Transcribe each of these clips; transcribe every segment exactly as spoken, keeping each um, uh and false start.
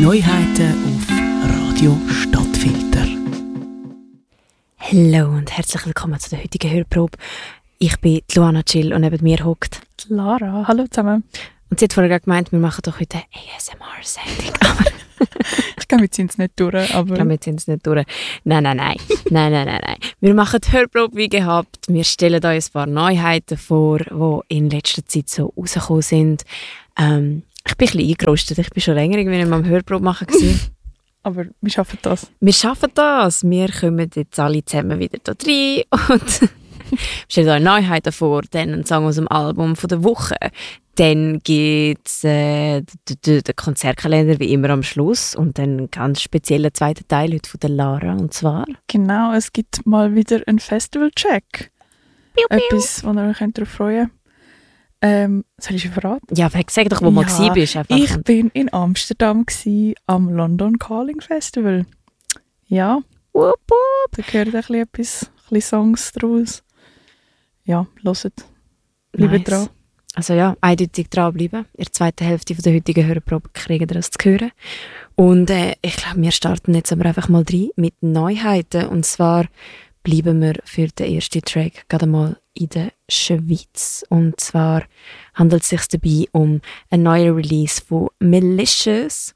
Neuheiten auf Radio Stadtfilter. Hallo und herzlich willkommen zu der heutigen Hörprobe. Ich bin Luana Chill und neben mir hockt Lara. Hallo zusammen. Und sie hat vorher gemeint, wir machen doch heute eine A S M R-Sendung. Ich glaube, wir ziehen es nicht durch. Aber ich glaube, wir ziehen es nicht durch. Nein, nein, nein. nein, nein, nein, nein. Wir machen die Hörprobe wie gehabt. Wir stellen euch ein paar Neuheiten vor, die in letzter Zeit so rausgekommen sind. Ähm, ich bin ein bisschen eingerostet. Ich bin schon länger irgendwie nicht mehr am Hörprobe machen gewesen. Aber wir schaffen das. Wir schaffen das. Wir kommen jetzt alle zusammen wieder da rein und stellen euch Neuheiten vor. Dann einen Song aus dem Album von der Woche. Dann gibt es äh, den Konzertkalender wie immer am Schluss und dann einen ganz speziellen zweiten Teil heute von der Lara, und zwar... Genau, es gibt mal wieder einen Festival-Check. Piu, piu. Etwas, wo ihr euch darauf freuen könnt. Ähm, soll ich schon verraten? Ja, sag doch, wo du ja, mal bist. Einfach. Ich bin in Amsterdam gsi, am London Calling Festival. Ja, Wupp, wupp. da gehört ein bisschen etwas, ein bisschen Songs daraus. Ja, hört. Bleibt Nice. dran. Also ja, eindeutig dranbleiben. In der zweiten Hälfte der heutigen Hörprobe kriegen ihr das zu hören. Und äh, ich glaube, wir starten jetzt aber einfach mal rein mit Neuheiten. Und zwar bleiben wir für den ersten Track gerade mal in der Schweiz. Und zwar handelt es sich dabei um einen neuen Release von Malicious.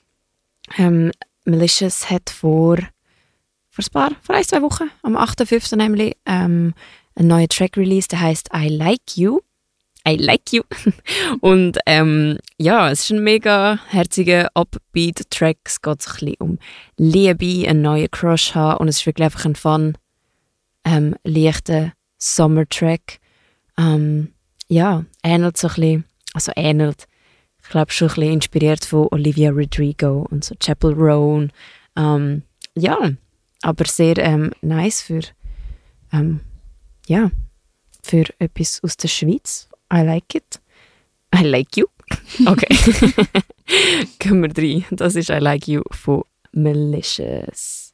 Ähm, Malicious hat vor, vor ein paar, vor ein, zwei Wochen, am achten fünften nämlich, ähm, einen neuen Track released, der heisst I Like You. I like you. Und ähm, ja, es ist ein mega herziger Upbeat-Track. Es geht so ein bisschen um Liebe, einen neuen Crush haben und es ist wirklich einfach ein fun, ähm, leichter Summer-Track. Ähm, ja, ähnelt so ein bisschen, also ähnelt, ich glaube schon ein bisschen inspiriert von Olivia Rodrigo und so Chappell Roan. Ähm, ja, aber sehr ähm, nice für, ähm, ja, für etwas aus der Schweiz. I like it. I like you. Okay. Gehen wir rein. Das ist I Like You von Malicious.